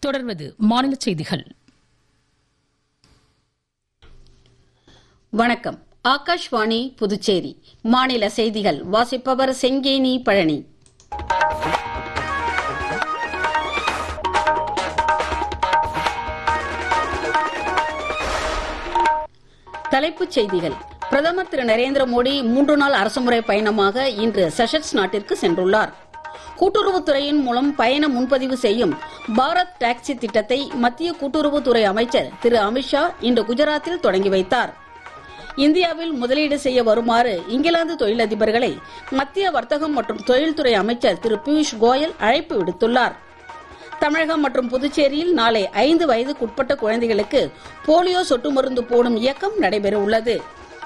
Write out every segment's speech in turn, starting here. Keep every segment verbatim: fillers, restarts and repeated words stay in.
தொடர்வது மாநில செய்திகள். வணக்கம். ஆகாஷ்வாணி புதுச்சேரி மாநில செய்திகள் வாசிப்பவர் செங்கேனி பழனி. தலைப்புச் செய்திகள். பிரதமர் திரு நரேந்திர மோடி மூன்று நாள் அரசுமுறை பயணமாக இன்று செஷல்ஸ் நாட்டிற்கு சென்றுள்ளார். கூட்டுறவுத்துறையின் மூலம் பயண முன்பதிவு செய்யும் பாரத் டாக்ஸி திட்டத்தை மத்திய கூட்டுறவுத்துறை அமைச்சர் திரு அமித்ஷா இன்று குஜராத்தில் தொடங்கி வைத்தார். இந்தியாவில் முதலீடு செய்ய வருமாறு இங்கிலாந்து தொழிலதிபர்களை மத்திய வர்த்தகம் மற்றும் தொழில்துறை அமைச்சர் திரு பியூஷ் கோயல் அழைப்பு விடுத்துள்ளார். தமிழகம் மற்றும் புதுச்சேரியில் நாளை ஐந்து வயதுக்குட்பட்ட குழந்தைகளுக்கு போலியோ சொட்டு மருந்து போடும் இயக்கம் நடைபெறவுள்ளது.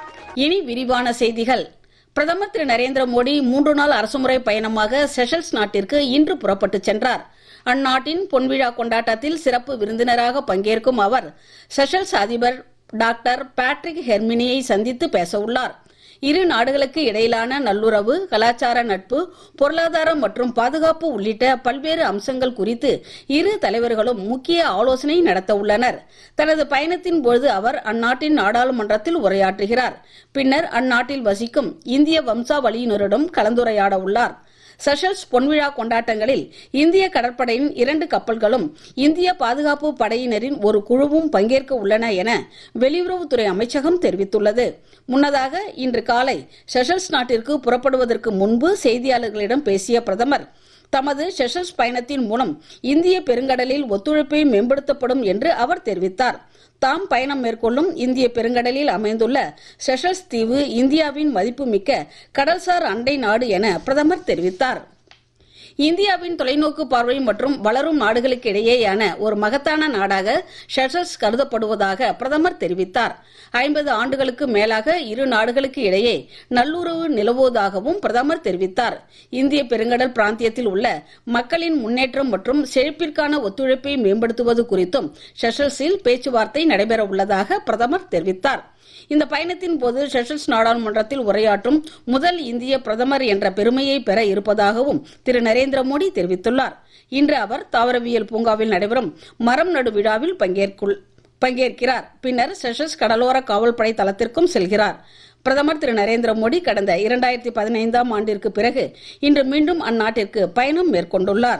இனி விரிவான செய்திகள். பிரதமர் திரு நரேந்திர மோடி மூன்று நாள் அரசுமுறை பயணமாக செஷல்ஸ் நாட்டிற்கு இன்று புறப்பட்டுச் சென்றார். அந்நாட்டின் பொன்விழா கொண்டாட்டத்தில் சிறப்பு விருந்தினராக பங்கேற்கும் அவர் செஷல்ஸ் அதிபர் டாக்டர் பேட்ரிக் ஹெர்மினியை சந்தித்து பேச உள்ளார். இரு நாடுகளுக்கு இடையிலான நல்லுறவு, கலாச்சார நட்பு, பொருளாதாரம் மற்றும் பாதுகாப்பு உள்ளிட்ட பல்வேறு அம்சங்கள் குறித்து இரு தலைவர்களும் முக்கிய ஆலோசனை நடத்த உள்ளனர். தனது பயணத்தின் போது அவர் அந்நாட்டின் நாடாளுமன்றத்தில் உரையாற்றுகிறார். பின்னர் அந்நாட்டில் வசிக்கும் இந்திய வம்சாவளியினரிடம் கலந்துரையாட உள்ளார். செஷல்ஸ் பொன்விழா கொண்டாட்டங்களில் இந்திய கடற்படையின் இரண்டு கப்பல்களும் இந்திய பாதுகாப்பு படையினரின் ஒரு குழுவும் பங்கேற்க உள்ளன என வெளியுறவுத்துறை அமைச்சகம் தெரிவித்துள்ளது. முன்னதாக இன்று காலை செஷல்ஸ் நாட்டிற்கு புறப்படுவதற்கு முன்பு செய்தியாளர்களிடம் பேசிய பிரதமர், தமது செஷல்ஸ் பயணத்தின் மூலம் இந்திய பெருங்கடலில் ஒத்துழைப்பை மேம்படுத்தப்படும் என்று அவர் தெரிவித்தார். தாம் பயணம் மேற்கொள்ளும் இந்திய பெருங்கடலில் அமைந்துள்ள செஷல்ஸ் தீவு இந்தியாவின் மதிப்புமிக்க கடல்சார் அண்டை நாடு என பிரதமர் தெரிவித்தார். இந்தியாவின் தொலைநோக்கு பார்வை மற்றும் வளரும் நாடுகளுக்கு இடையேயான ஒரு மகத்தான நாடாக செஷல்ஸ் கருதப்படுவதாக பிரதமர் தெரிவித்தார். ஐம்பது ஆண்டுகளுக்கு மேலாக இரு நாடுகளுக்கு இடையே நல்லுறவு நிலவுவதாகவும் பிரதமர் தெரிவித்தார். இந்திய பெருங்கடல் பிராந்தியத்தில் உள்ள மக்களின் முன்னேற்றம் மற்றும் செழிப்பிற்கான ஒத்துழைப்பை மேம்படுத்துவது குறித்தும் செஷல்ஸில் பேச்சுவார்த்தை நடைபெற உள்ளதாக பிரதமர் தெரிவித்தார். இந்த பயணத்தின் போது செஷல்ஸ் நாடாளுமன்றத்தில் உரையாற்றும் முதல் இந்திய பிரதமர் என்ற பெருமையை பெற இருப்பதாகவும் திரு நரேந்திர மோடி தெரிவித்துள்ளார். இன்று அவர் தாவரவியல் பூங்காவில் நடைபெறும் மரம் நடு விழாவில் பங்கேற்கிறார். பின்னர் செஷல்ஸ் கடலோர காவல்படை தளத்திற்கும் செல்கிறார். பிரதமர் திரு நரேந்திர மோடி கடந்த இரண்டாயிரத்தி பதினைந்தாம் ஆண்டிற்கு பிறகு இன்று மீண்டும் அந்நாட்டிற்கு பயணம் மேற்கொண்டுள்ளார்.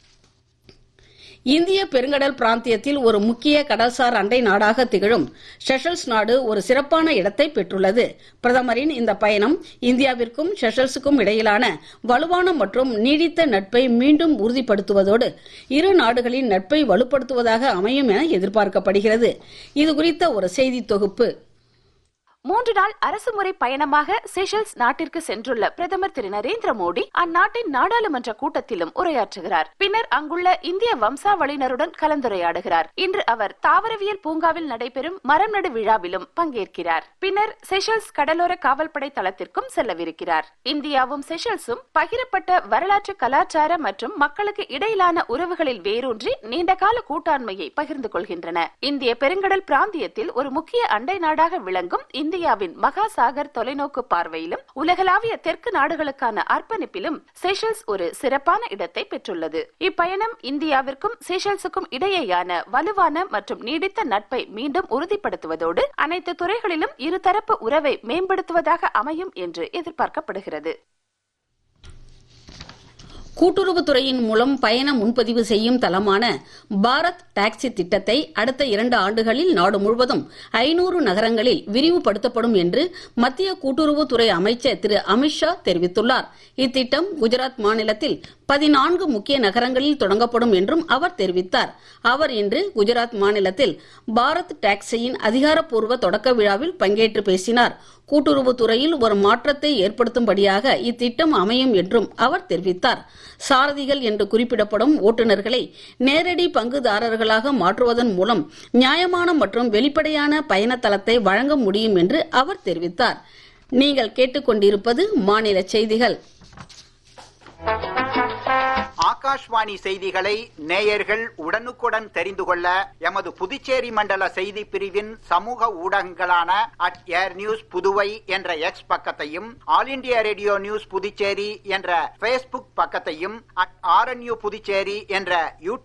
இந்திய பெருங்கடல் பிராந்தியத்தில் ஒரு முக்கிய கடல்சார் அண்டை நாடாக திகழும் செஷல்ஸ் நாடு ஒரு சிறப்பான இடத்தை பெற்றுள்ளது. பிரதமரின் இந்த பயணம் இந்தியாவிற்கும் செஷல்ஸுக்கும் இடையிலான வலுவான மற்றும் நீடித்த நட்பை மீண்டும் உறுதிப்படுத்துவதோடு இரு நாடுகளின் நட்பை வலுப்படுத்துவதாக அமையும் என எதிர்பார்க்கப்படுகிறது. இதுகுறித்த ஒரு செய்தி தொகுப்பு. மூன்று நாள் அரசுமுறை பயணமாக செஷல்ஸ் நாட்டிற்கு சென்றுள்ள பிரதமர் திரு நரேந்திர மோடி அந்நாட்டின் நாடாளுமன்ற கூட்டத்திலும் உரையாற்றுகிறார். பின்னர் அங்குள்ள இந்திய வம்சாவளியினருடன் கலந்துரையாடுகிறார். இன்று அவர் தாவரவியல் பூங்காவில் நடைபெறும் மரம் நடு விழாவிலும் பங்கேற்கிறார். பின்னர் செஷல்ஸ் கடலோர காவல்படை தளத்திற்கும் செல்லவிருக்கிறார். இந்தியாவும் செஷல்ஸும் பகிரப்பட்ட வரலாற்று, கலாச்சார மற்றும் மக்களுக்கு இடையிலான உறவுகளில் வேரூன்றி நீண்டகால கூட்டாண்மையை பகிர்ந்து கொள்கின்றன. இந்திய பெருங்கடல் பிராந்தியத்தில் ஒரு முக்கிய அண்டை நாடாக விளங்கும் இந்தியாவின் மகாசாகர் தொலைநோக்கு பார்வையிலும் உலகளாவிய தெற்கு நாடுகளுக்கான அர்ப்பணிப்பிலும் செஷல்ஸ் ஒரு சிறப்பான இடத்தை பெற்றுள்ளது. இப்பயணம் இந்தியாவிற்கும் செஷல்ஸுக்கும் இடையேயான வலுவான மற்றும் நீடித்த நட்பை மீண்டும் உறுதிப்படுத்துவதோடு அனைத்து துறைகளிலும் இருதரப்பு உறவை மேம்படுத்துவதாக அமையும் என்று எதிர்பார்க்கப்படுகிறது. கூட்டுறவுத்துறையின் மூலம் பயண முன்பதிவு செய்யும் தளமான பாரத் டாக்ஸி திட்டத்தை அடுத்த இரண்டு ஆண்டுகளில் நாடு முழுவதும் ஐநூறு நகரங்களில் விரிவுபடுத்தப்படும் என்று மத்திய கூட்டுறவுத்துறை அமைச்சர் திரு அமித்ஷா தெரிவித்துள்ளார். இத்திட்டம் குஜராத் மாநிலத்தில் பதினான்கு முக்கிய நகரங்களில் தொடங்கப்படும் என்றும் அவர் தெரிவித்தார். அவர் இன்று குஜராத் மாநிலத்தில் பாரத் டாக்ஸியின் அதிகாரப்பூர்வ தொடக்க விழாவில் பங்கேற்று பேசினார். கூட்டுறவுத்துறையில் ஒரு மாற்றத்தை ஏற்படுத்தும்படியாக இத்திட்டம் அமையும் என்றும் அவர் தெரிவித்தார். சாரதிகள் என்று குறிப்பிடப்படும் ஓட்டுநர்களை நேரடி பங்குதாரர்களாக மாற்றுவதன் மூலம் நியாயமான மற்றும் வெளிப்படையான பயண தளத்தை வழங்க முடியும் என்று அவர் தெரிவித்தார். நீங்கள் கேட்டுக்கொண்டிருப்பது மாநில செய்திகள். ஆகாஷ்வாணி செய்திகளை நேயர்கள் உடனுக்குடன் தெரிந்து கொள்ள எமது புதுச்சேரி மண்டல செய்தி பிரிவின் சமூக ஊடகங்களான அட் ஏர் நியூஸ் புதுவை என்ற எக்ஸ் பக்கத்தையும், all India radio news Puducherry என்ற பேஸ்புக் பக்கத்தையும், அட் ஆர்என்யூ புதுச்சேரி என்ற யூடியூப்